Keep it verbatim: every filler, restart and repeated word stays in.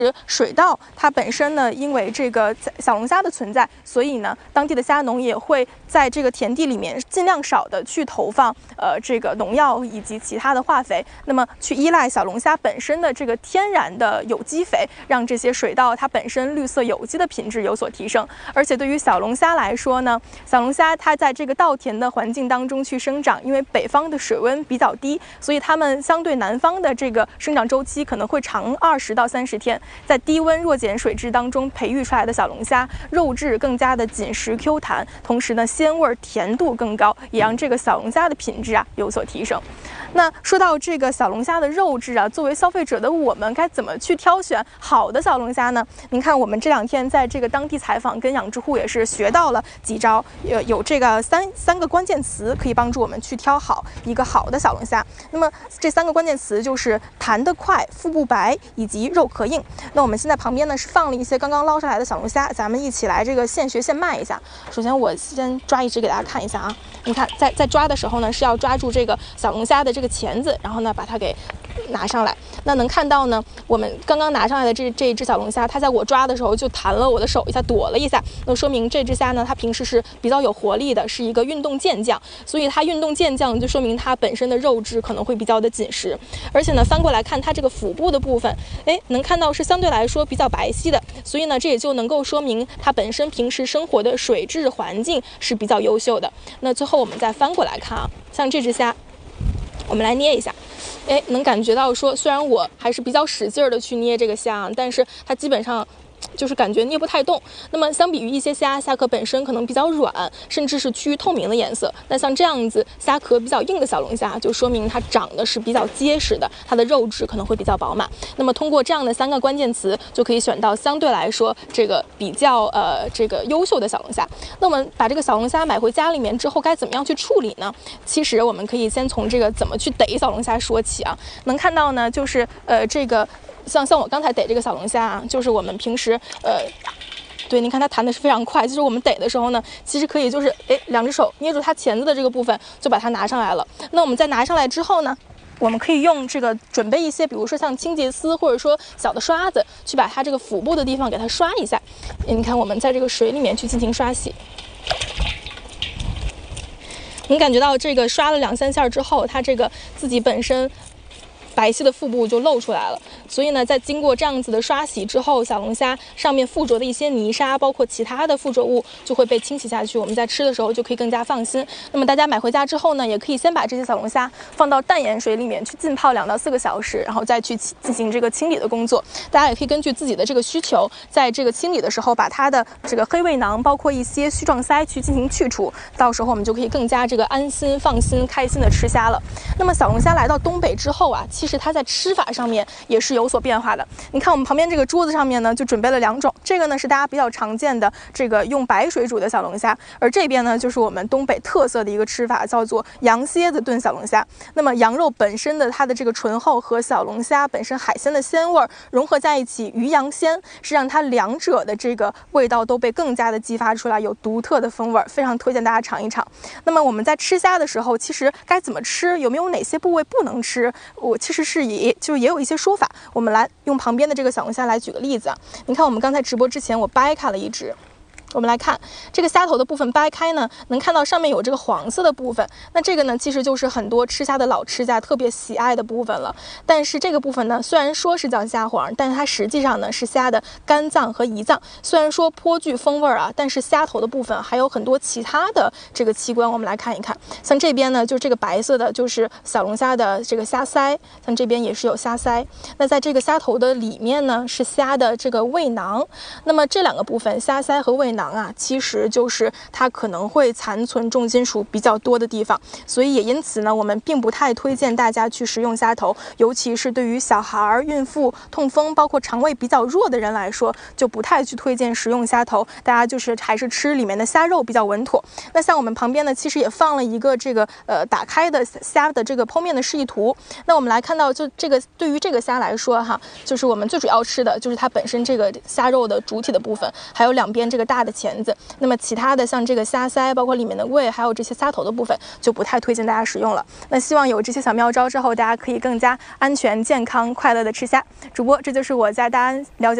水稻它本身呢，因为这个小龙虾的存在，所以呢，当地的虾农也会在这个田地里面尽量少的去投放呃这个农药以及其他的化肥，那么去依赖小龙虾本身的这个天然的有机肥，让这些水稻它本身绿色有机的品质有所提升。而且对于小龙虾来说呢，小龙虾它在这个稻田的环境当中去生长，因为北方的水温比较低，所以它们相对南方的这个生长周期可能会长二十到三十天。在低温弱碱水质当中培育出来的小龙虾，肉质更加的紧实 Q 弹，同时呢鲜味甜度更高，也让这个小龙虾的品质啊有所提升。那说到这个小龙虾的肉质啊，作为消费者的我们该怎么去挑选好的小龙虾呢？您看我们这两天在这个当地采访，跟养殖户也是学到了几招，有有这个三三个关键词可以帮助我们去挑好一个好的小龙虾。那么这三个关键词就是弹得快、腹部白以及肉壳硬。那我们现在旁边呢是放了一些刚刚捞上来的小龙虾，咱们一起来这个现学现卖一下。首先我先抓一只给大家看一下啊，你看在在抓的时候呢是要抓住这个小龙虾的这个钳子，然后呢把它给拿上来。那能看到呢，我们刚刚拿上来的这这一只小龙虾，它在我抓的时候就弹了我的手一下，躲了一下，那说明这只虾呢它平时是比较有活力的，是一个运动健将，所以它运动健将就说明它本身的肉质可能会比较的紧实。而且呢翻过来看它这个腹部的部分，哎，能看到是相对来说比较白皙的，所以呢这也就能够说明它本身平时生活的水质环境是比较优秀的。那最后我们再翻过来看啊，像这只虾我们来捏一下，哎，能感觉到说虽然我还是比较使劲的去捏这个虾，但是它基本上就是感觉捏不太动。那么相比于一些虾，虾壳本身可能比较软，甚至是趋于透明的颜色，那像这样子虾壳比较硬的小龙虾，就说明它长得是比较结实的，它的肉质可能会比较饱满。那么通过这样的三个关键词，就可以选到相对来说这个比较呃这个优秀的小龙虾。那我们把这个小龙虾买回家里面之后，该怎么样去处理呢？其实我们可以先从这个怎么去逮小龙虾说起啊。能看到呢，就是呃这个。像像我刚才逮这个小龙虾啊，就是我们平时呃，对，您看它弹的是非常快，就是我们逮的时候呢，其实可以就是哎两只手捏住它钳子的这个部分，就把它拿上来了。那我们在拿上来之后呢，我们可以用这个准备一些，比如说像清洁丝或者说小的刷子，去把它这个腹部的地方给它刷一下。你看我们在这个水里面去进行刷洗。你感觉到这个刷了两三下之后，它这个自己本身白皙的腹部就露出来了，所以呢，在经过这样子的刷洗之后，小龙虾上面附着的一些泥沙，包括其他的附着物，就会被清洗下去。我们在吃的时候就可以更加放心。那么大家买回家之后呢，也可以先把这些小龙虾放到淡盐水里面去浸泡两到四个小时，然后再去进行这个清理的工作。大家也可以根据自己的这个需求，在这个清理的时候，把它的这个黑胃囊，包括一些须状鳃去进行去除。到时候我们就可以更加这个安心、放心、开心的吃虾了。那么小龙虾来到东北之后啊，其实它在吃法上面也是有所变化的。你看我们旁边这个桌子上面呢，就准备了两种，这个呢是大家比较常见的这个用白水煮的小龙虾，而这边呢就是我们东北特色的一个吃法，叫做羊蝎子炖小龙虾。那么羊肉本身的它的这个醇厚和小龙虾本身海鲜的鲜味融合在一起，鱼羊鲜是让它两者的这个味道都被更加的激发出来，有独特的风味，非常推荐大家尝一尝。那么我们在吃虾的时候，其实该怎么吃，有没有哪些部位不能吃，我其实是也就也有一些说法。我们来用旁边的这个小龙虾来举个例子啊，你看我们刚才直播之前我掰开了一只，我们来看这个虾头的部分掰开呢，能看到上面有这个黄色的部分，那这个呢其实就是很多吃虾的老吃家特别喜爱的部分了。但是这个部分呢，虽然说是叫虾黄，但是它实际上呢是虾的肝脏和胰脏。虽然说颇具风味啊，但是虾头的部分还有很多其他的这个器官，我们来看一看。像这边呢，就这个白色的就是小龙虾的这个虾鳃，像这边也是有虾鳃。那在这个虾头的里面呢，是虾的这个胃囊。那么这两个部分，虾鳃和胃囊啊，其实就是它可能会残存重金属比较多的地方，所以也因此呢，我们并不太推荐大家去食用虾头，尤其是对于小孩、孕妇、痛风，包括肠胃比较弱的人来说，就不太去推荐食用虾头。大家就是还是吃里面的虾肉比较稳妥。那像我们旁边呢，其实也放了一个这个呃打开的虾的这个剖面的示意图。那我们来看到，就这个对于这个虾来说哈，就是我们最主要吃的就是它本身这个虾肉的主体的部分，还有两边这个大的的钳子。那么其他的像这个虾鳃，包括里面的胃，还有这些虾头的部分，就不太推荐大家使用了。那希望有这些小妙招之后，大家可以更加安全、健康、快乐的吃虾。主播，这就是我在大安了解